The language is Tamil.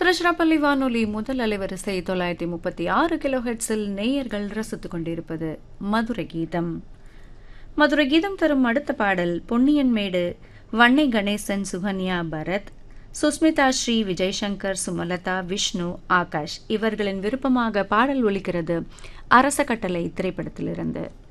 திருச்சிராப்பள்ளி வானொலி முதல் அலைவரிசை 936 கிலோஹெர்ட்ஸில் நேயர்கள் ரசித்துக் கொண்டிருப்பது மதுரை கீதம். மதுரை கீதம் தரும் அடுத்த பாடல் பொன்னியன்மேடு வன்னை கணேசன், சுகன்யா, பரத், சுஸ்மிதா ஸ்ரீ, விஜய்சங்கர், சுமலதா, விஷ்ணு, ஆகாஷ் இவர்களின் விருப்பமாக பாடல் ஒலிக்கிறது அரச கட்டளை திரைப்படத்திலிருந்து.